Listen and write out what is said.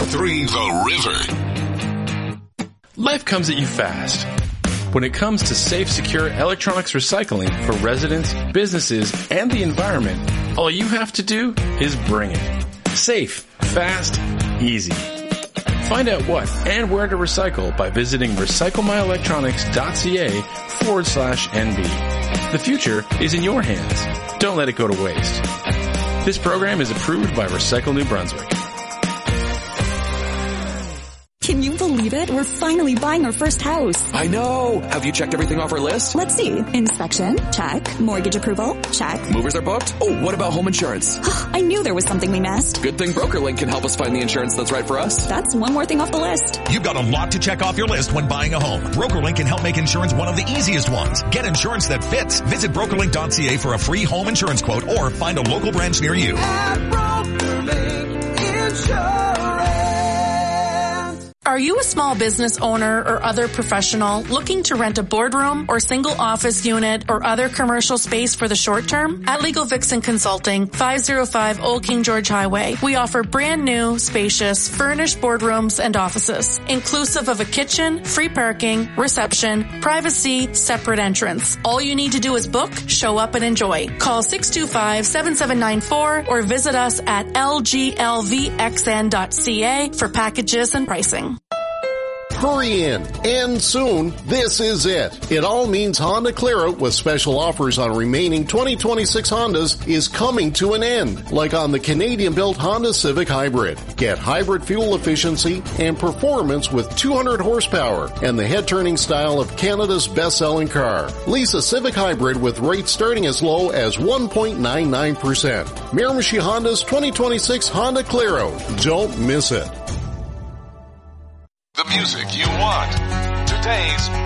101.3 The River. Life comes at you fast. When it comes to safe, secure electronics recycling for residents, businesses, and the environment, all you have to do is bring it. Safe, fast, easy. Find out what and where to recycle by visiting recyclemyelectronics.ca/NB. The future is in your hands. Don't let it go to waste. This program is approved by Recycle New Brunswick. Can you believe it? We're finally buying our first house. I know. Have you checked everything off our list? Let's see. Inspection? Check. Mortgage approval? Check. Movers are booked? Oh, what about home insurance? I knew there was something we missed. Good thing BrokerLink can help us find the insurance that's right for us. That's one more thing off the list. You've got a lot to check off your list when buying a home. BrokerLink can help make insurance one of the easiest ones. Get insurance that fits. Visit BrokerLink.ca for a free home insurance quote or find a local branch near you. At BrokerLink Insurance. Are you a small business owner or other professional looking to rent a boardroom or single office unit or other commercial space for the short term? At Legal Vixen Consulting, 505 Old King George Highway, we offer brand new, spacious, furnished boardrooms and offices, inclusive of a kitchen, free parking, reception, privacy, separate entrance. All you need to do is book, show up, and enjoy. Call 625-7794 or visit us at lglvxn.ca for packages and pricing. Hurry in. And soon, this is it. It all means Honda Clearout with special offers on remaining 2026 Hondas is coming to an end, like on the Canadian-built Honda Civic Hybrid. Get hybrid fuel efficiency and performance with 200 horsepower and the head-turning style of Canada's best-selling car. Lease a Civic Hybrid with rates starting as low as 1.99%. Miramichi Honda's 2026 Honda Clearout. Don't miss it. The music you want. Today's